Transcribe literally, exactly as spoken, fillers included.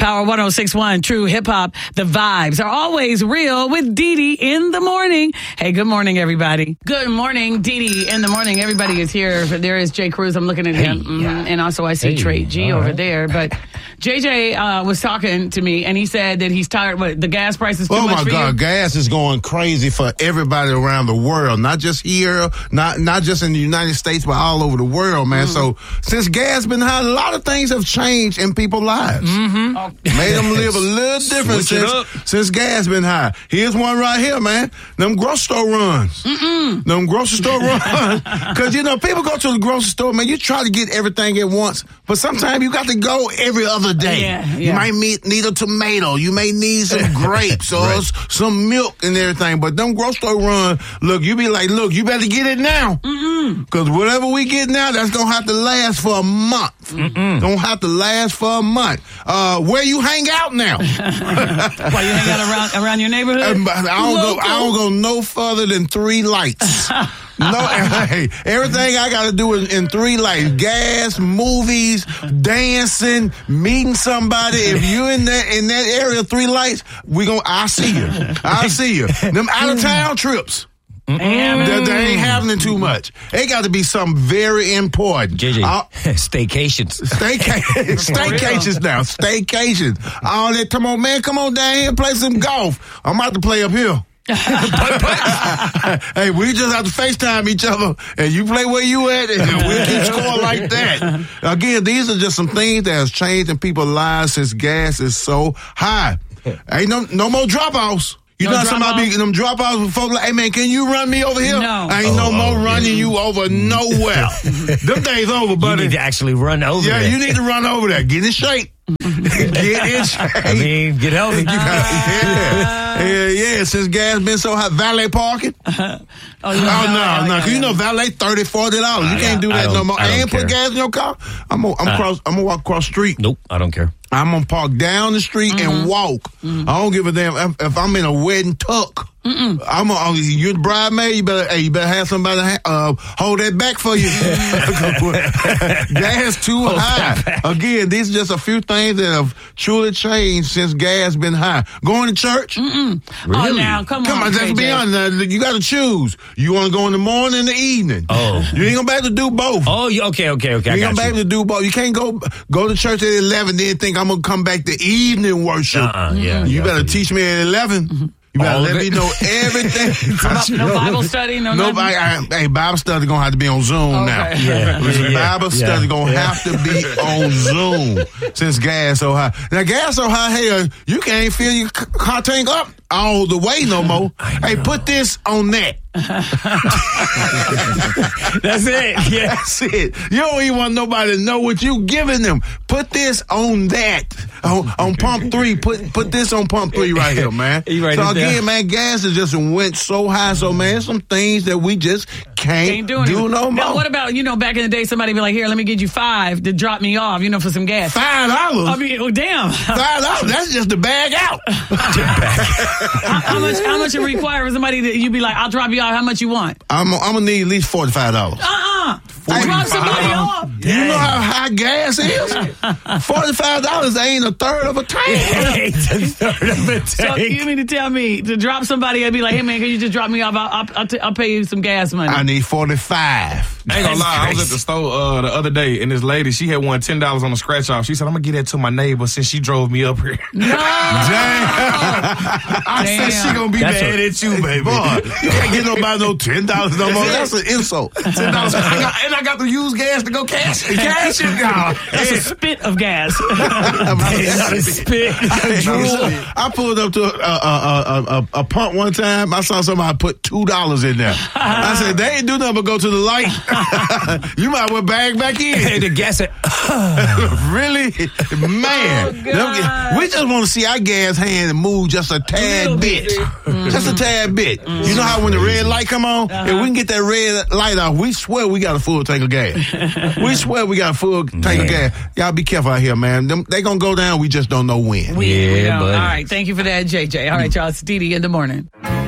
Power one oh six point one, True Hip Hop. The vibes are always real with Dee Dee in the morning. Hey, good morning, everybody. Good morning, Dee Dee in the morning. Everybody is here. There is Jay Cruz. I'm looking at him. Hey. Mm-hmm. And also I see Hey. Trey G All over right. there. But J J uh, was talking to me, and he said that he's tired. What, the gas price is too Oh much my for God, you? gas is going crazy for everybody around the world, not just here, not not just in the United States, but all over the world, man. Mm. So since gas been high, a lot of things have changed in people's lives. Mm-hmm. Oh. Made them live a little different Switch it since, up. since gas been high. Here's one right here, man. Them grocery store runs. Mm-mm. Them grocery store runs. Because, you know, people go to the grocery store, man, you try to get everything at once, but sometimes you got to go every other day. Yeah, yeah. You might meet, need a tomato. You may need some grapes or Right. s- some milk and everything. But them grocery store run, look, you be like, look, you better get it now. Because whatever we get now, that's going to have to last for a month. Don't have to last for a month. Uh, where you hang out now? Why, you hang out around, around your neighborhood? Um, I don't go. I don't go no further than three lights. No, hey, everything I got to do is in three lights: gas, movies, dancing, meeting somebody. If you in that in that area, three lights, we gon' I see you. I see you. Them out of town trips. Damn. That, that ain't happening too much. It got to be something very important. J J, Uh, staycations. Staycations, staycations now, staycations. All that, come on, man, come on down here and play some golf. I'm about to play up here. Hey, we just have to FaceTime each other, and you play where you at, and we'll keep scoring like that. Again, these are just some things that has changed in people's lives since gas is so high. Ain't no no more drop-offs. You No know somebody drop-offs? be them drop-offs with folks like, hey, man, can you run me over here? No. I ain't no Oh, more oh, running yeah. you over nowhere. Them days over, You buddy. need to actually run over Yeah, there. you need to run over there. Get in shape. Get in shape. I mean, get healthy. You got- yeah. yeah, yeah. Since gas been so high, valet parking. Oh, you Oh, know, no, yeah, no. yeah, 'Cause you yeah. know, valet thirty, forty dollars. You I- can't do I that no don't- more. I don't And put care. gas in your car. I'm gonna, I'm Uh. cross. I'm gonna walk across the street. Nope, I don't care. I'm gonna park down the street and walk. I don't give a damn if, if I'm in a wedding tuck. I'm a, oh, you're the bridemaid. You better, hey, you better have somebody uh, hold that back for you. Gas too high. Again, these are just a few things that have truly changed since gas been high. Going to church. Oh, now, come on. Come on, let's J J. be honest. Now, you got to choose. You want to go in the morning and the evening. Oh. You ain't gonna be able to do both. Oh, you- okay, okay, okay. I You ain't got gonna be you. able to do both. You can't go go to church at eleven, then think I'm gonna come back to evening worship. Uh-uh, yeah, you yeah, better I teach me at eleven. You better All let of me it? know everything. No Bible study? No, nothing? Nobody. I, hey, Bible study gonna have to be on Zoom now. Okay. Yeah, Listen, yeah, Bible yeah, study gonna yeah. have to be on Zoom since gas so high. Now gas so high, hey, uh, you can't fill your c- car tank up all the way no more. Hey, put this on that. That's it. Yeah. That's it. You don't even want nobody to know what you giving them. Put this on that. On, on pump three. Put put this on pump three right here, man. You write so it down. again, man, gas has just went so high. So man, some things that we just can't, Ain't doing do it. no more. Now, what about, you know, back in the day, somebody be like, here, let me get you five to drop me off, you know, for some gas. Five dollars. I mean, well, damn. Five dollars. That's just the bag out. how, how much How much it require for somebody that you be like, I'll drop you off, how much you want? I'm I'm gonna need at least forty five dollars. Uh-uh. Drop somebody off. You know how high gas is? Forty five dollars ain't a third of a tank. It's a third of a So tank. you mean to tell me to drop somebody and be like, hey, man, can you just drop me off? I'll, I'll, I'll, t- I'll pay you some gas money. I need forty five. I ain't gonna That's lie, I was crazy. at the store uh, the other day, and this lady, she had won ten dollars on a scratch off. She said, I'm gonna get that to my neighbor since she drove me up here. No. I Damn. said she gonna be That's mad a- at you, baby. Boy, you can't get nobody no ten dollars no more. That's an insult. ten dollars. I got, and I got to use gas to go cash it. Cash it, y'all. That's a spit of gas. It's not a spit. I pulled up to a, a, a, a, a pump one time. I saw somebody put two dollars in there. I said, they ain't do nothing but go to the light. You might well bag back Hey, in. the gas. At, Really? Man. Oh, God. We just want to see our gas hand move just a tad little bit. bit. Just a tad bit. You know how when the red light come on, if we can get that red light off, we swear we got a full tank of gas. We swear we got a full tank of gas. Y'all be careful out here, man. Them, they gonna go down. We just don't know when. We, Yeah, we don't. buddy. All right. Thank you for that, J J. All right, y'all. It's Dee Dee in the morning.